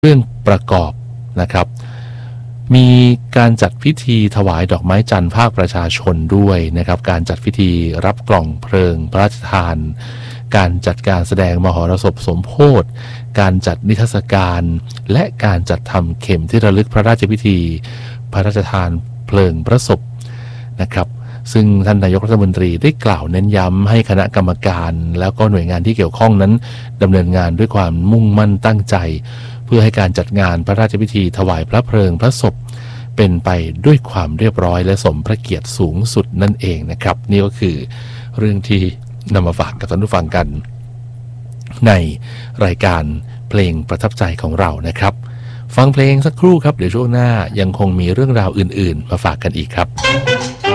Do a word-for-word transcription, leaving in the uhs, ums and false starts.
เรื่องประกอบนะครับมีการจัดพิธีถวายดอกไม้จันทร์ภาคประชาชนด้วยนะครับการจัดพิธีรับกล่องเพลิงพระราชทานการจัดการแสดงมหรสพสมโภชการจัดนิทรรศการและการจัดทำเข็มที่ระลึกพระราชพิธีพระราชทานเพลิงพระศพนะครับซึ่งท่านนายกรัฐมนตรีได้กล่าวเน้นย้ำให้คณะกรรมการแล้วก็หน่วยงานที่เกี่ยวข้องนั้นดำเนินงานด้วยความมุ่งมั่นตั้งใจเพื่อให้การจัดงานพระราชพิธีถวายพระเพลิงพระศพเป็นไปด้วยความเรียบร้อยและสมพระเกียรติสูงสุดนั่นเองนะครับนี่ก็คือเรื่องที่นำมาฝากกับท่านผู้ฟังกันในรายการเพลงประทับใจของเรานะครับฟังเพลงสักครู่ครับเดี๋ยวช่วงหน้ายังคงมีเรื่องราวอื่นๆมาฝากกันอีกครับ